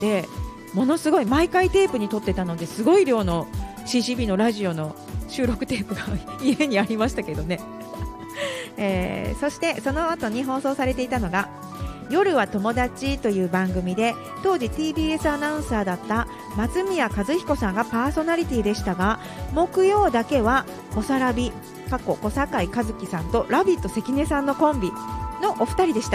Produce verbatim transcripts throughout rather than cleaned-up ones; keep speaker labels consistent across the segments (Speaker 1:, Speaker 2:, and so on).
Speaker 1: でものすごい毎回テープに撮ってたのですごい量の シーシービー のラジオの収録テープが家にありましたけどね、えー、そしてその後に放送されていたのが夜は友達という番組で当時 ティービーエス アナウンサーだった松宮和彦さんがパーソナリティでしたが、木曜だけは小さらび過去小坂井和樹さんとラビット関根さんのコンビのお二人でした。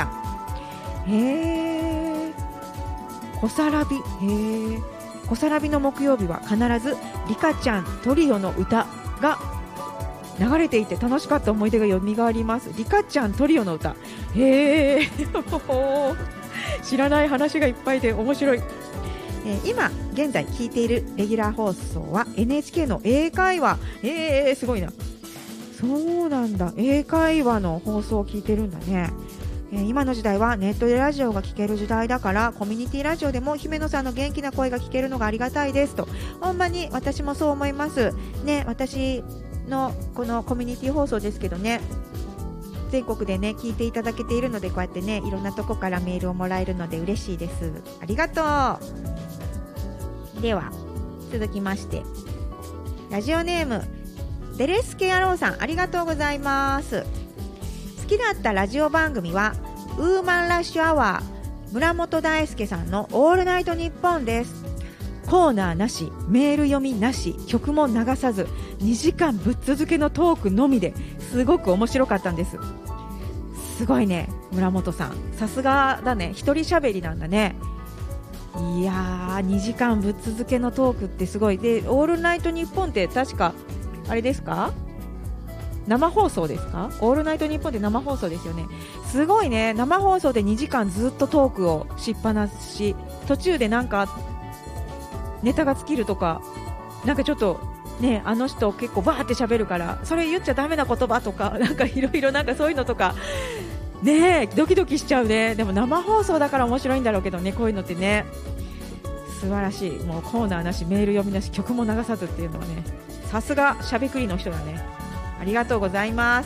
Speaker 1: へー、小さらび、へー、小さらびの木曜日は必ずリカちゃんトリオの歌が流れていて楽しかった思い出が蘇ります。リカちゃんトリオの歌、へー知らない話がいっぱいで面白い。えー、今現在聞いているレギュラー放送は エヌエイチケー の英会話、えー、すごいな。そうなんだ、英会話の放送を聞いてるんだね。えー、今の時代はネットでラジオが聞ける時代だからコミュニティラジオでも姫野さんの元気な声が聞けるのがありがたいですと。ほんまに私もそう思いますね。私のこのコミュニティ放送ですけどね、全国でね聞いていただけているので、こうやってねいろんなとこからメールをもらえるので嬉しいです。ありがとう。では続きまして、ラジオネームデレスケ野郎さん、ありがとうございます。好きだったラジオ番組はウーマンラッシュアワー村本大輔さんのオールナイトニッポンです。コーナーなし、メール読みなし、曲も流さずにじかんぶっ続けのトークのみですごく面白かったんです。すごいね村本さん、さすがだね、一人喋りなんだね。いやーにじかんぶっ続けのトークってすごい。でオールナイトニッポンって確かあれですか、生放送ですか？オールナイトニッポンって生放送ですよね。すごいね、生放送でにじかんずっとトークをしっぱなし、途中でなんかネタが尽きるとか、なんかちょっとね、あの人結構バーって喋るからそれ言っちゃダメな言葉とか、なんかいろいろなんかそういうのとかね、ドキドキしちゃうね。でも生放送だから面白いんだろうけどね、こういうのってね。素晴らしい。もうコーナーなし、メール読みなし、曲も流さずっていうのはね、さすがしゃべくりの人だね。ありがとうございます。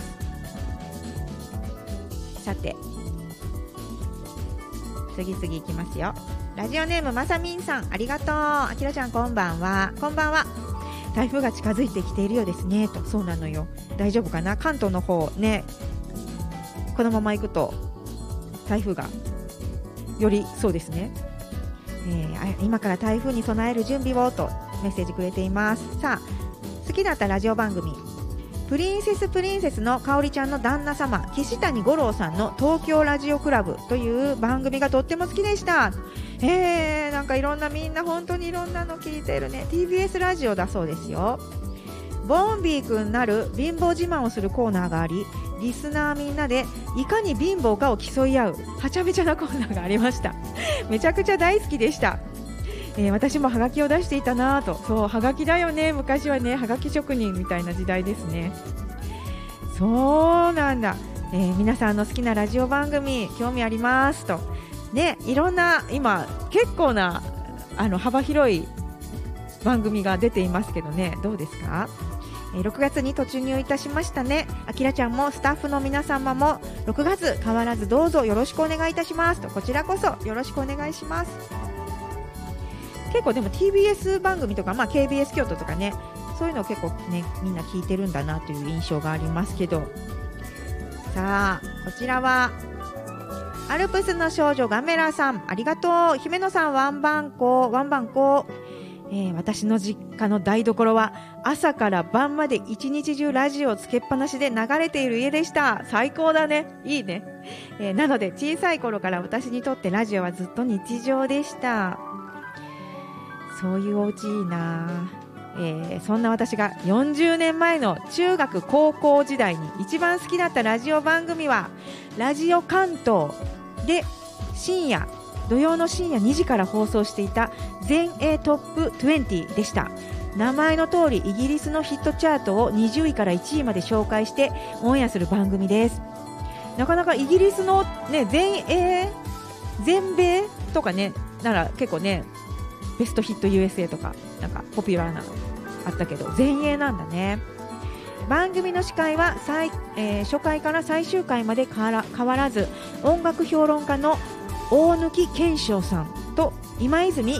Speaker 1: さて次々いきますよ。ラジオネームまさみんさん、ありがとう。あきらちゃんこんばんは。こんばんは。台風が近づいてきているようですねと。そうなのよ、大丈夫かな。関東の方ね、このまま行くと台風がよりそうですね、えー、今から台風に備える準備をとメッセージくれています。さあ好きだったラジオ番組、プリンセスプリンセスのかおりちゃんの旦那様岸谷五郎さんの東京ラジオクラブという番組がとっても好きでした。えー、なんかいろんな、みんな本当にいろんなの聞いてるね。 ティービーエス ラジオだそうですよ。ボンビーくんなる貧乏自慢をするコーナーがあり、リスナーみんなでいかに貧乏かを競い合うはちゃめちゃなコーナーがありました。めちゃくちゃ大好きでした。えー、私もハガキを出していたなと。そう、ハガキだよね、昔はね、ハガキ職人みたいな時代ですね。そうなんだ、えー、皆さんの好きなラジオ番組興味ありますとね。いろんな今結構なあの幅広い番組が出ていますけどね、どうですか。えー、ろくがつに突入いたしましたね。あきらちゃんもスタッフの皆様もろくがつ変わらずどうぞよろしくお願いいたしますと。こちらこそよろしくお願いします。結構でも ティービーエス 番組とか、まあ、ケービーエス 京都とかね、そういうの結構ねみんな聞いてるんだなという印象がありますけど、さあこちらはアルプスの少女ガメラさん、ありがとう。姫野さんワンバンコワンバンコ、えー、私の実家の台所は朝から晩まで一日中ラジオをつけっぱなしで流れている家でした。最高だね、いいね、えー、なので小さい頃から私にとってラジオはずっと日常でした。そういうお家いいな、えー、そんな私がよんじゅうねんまえの中学高校時代に一番好きだったラジオ番組はラジオ関東で深夜土曜の深夜にじから放送していた全英トップにじゅうでした。名前の通りイギリスのヒットチャートをにじゅういからいちいまで紹介してオンエアする番組です。なかなかイギリスの、ね、全英全米とかねなら結構ねベストヒット ユーエスエー とかなんかポピュラーなのあったけど、全英なんだね。番組の司会は最、えー、初回から最終回まで変わら、変わらず音楽評論家の大貫健章さんと今泉